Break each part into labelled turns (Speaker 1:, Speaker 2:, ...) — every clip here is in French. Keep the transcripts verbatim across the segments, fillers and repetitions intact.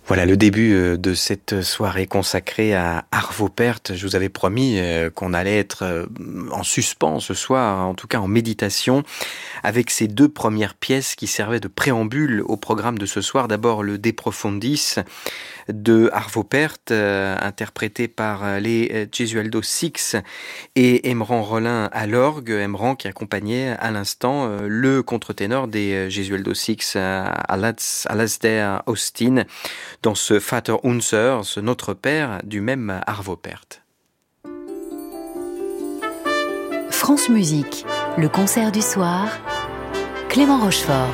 Speaker 1: Voilà le début de cette soirée consacrée à Arvo Pärt. Je vous avais promis qu'on allait être en suspens ce soir, en tout cas en méditation, avec ces deux premières pièces qui servaient de préambule au programme de ce soir. D'abord le De Profundis de Arvo Pärt, euh, interprété par les Gesualdo Six et Emran Rollin à l'orgue. Emran qui accompagnait à l'instant euh, le contre-ténor des Gesualdo Six, euh, Alasdair Austin, dans ce Vater Unser, ce Notre Père du même Arvo Pärt.
Speaker 2: France Musique, le concert du soir, Clément Rochefort.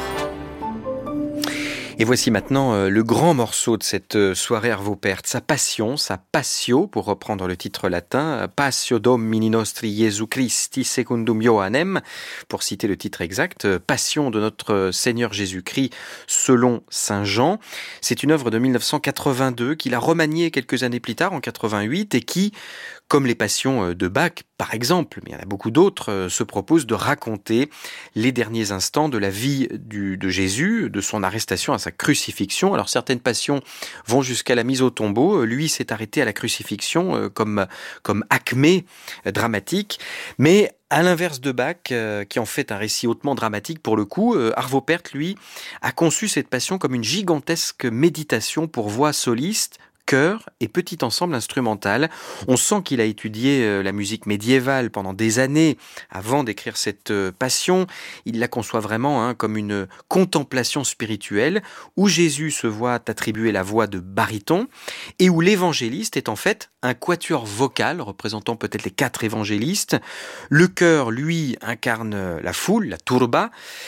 Speaker 1: Et voici maintenant euh, le grand morceau de cette euh, soirée Arvo Pärt, sa passion, sa passio, pour reprendre le titre latin, Passio Domini Nostri Jesu Christi Secundum Johannem, pour citer le titre exact, euh, Passion de notre Seigneur Jésus-Christ selon Saint Jean. C'est une œuvre de mille neuf cent quatre-vingt-deux qu'il a remaniée quelques années plus tard, en quatre-vingt-huit, et qui, comme les passions de Bach, par exemple, mais il y en a beaucoup d'autres, se propose de raconter les derniers instants de la vie du, de Jésus, de son arrestation à sa crucifixion. Alors certaines passions vont jusqu'à la mise au tombeau. Lui s'est arrêté à la crucifixion comme, comme acmé dramatique. Mais à l'inverse de Bach, euh, qui en fait un récit hautement dramatique pour le coup, euh, Arvo Pärt, lui, a conçu cette passion comme une gigantesque méditation pour voix soliste, chœur et petit ensemble instrumental. On sent qu'il a étudié euh, la musique médiévale pendant des années avant d'écrire cette euh, passion. Il la conçoit vraiment hein, comme une contemplation spirituelle où Jésus se voit attribuer la voix de baryton et où l'évangéliste est en fait un quatuor vocal représentant peut-être les quatre évangélistes. Le chœur, lui, incarne la foule, la turba,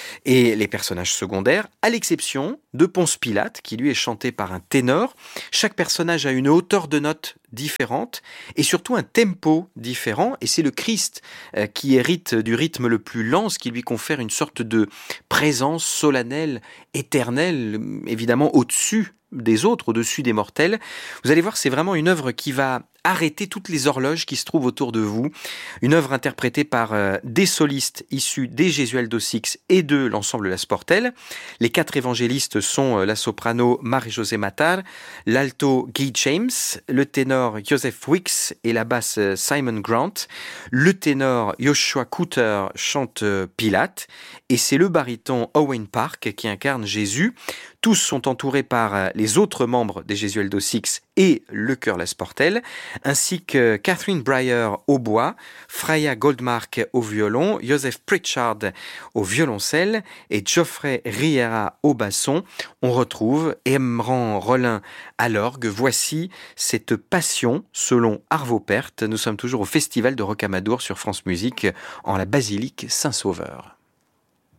Speaker 1: et les personnages secondaires, à l'exception de Ponce Pilate, qui lui est chanté par un ténor. Chaque personnage a une hauteur de note différente et surtout un tempo différent, et c'est le Christ euh, qui hérite du rythme le plus lent, ce qui lui confère une sorte de présence solennelle, éternelle, évidemment au-dessus des autres, au-dessus des mortels. Vous allez voir, c'est vraiment une œuvre qui va arrêter toutes les horloges qui se trouvent autour de vous. Une œuvre interprétée par euh, des solistes issus des Gesualdo Six et de l'ensemble La Sportelle. Les quatre évangélistes sont euh, la soprano Marie-Josée Matar, l'alto Guy James, le ténor Joseph Wicks et la basse euh, Simon Grant. Le ténor Joshua Cooter chante euh, Pilate et c'est le baryton Owen Park qui incarne Jésus. Tous sont entourés par les autres membres des Gesualdo Six et le chœur La Sportelle, ainsi que Catherine Breyer au bois, Freya Goldmark au violon, Joseph Pritchard au violoncelle et Geoffrey Riera au basson. On retrouve Emran Rollin à l'orgue. Voici cette passion selon Arvo Pärt. Nous sommes toujours au Festival de Rocamadour sur France Musique en la basilique Saint-Sauveur.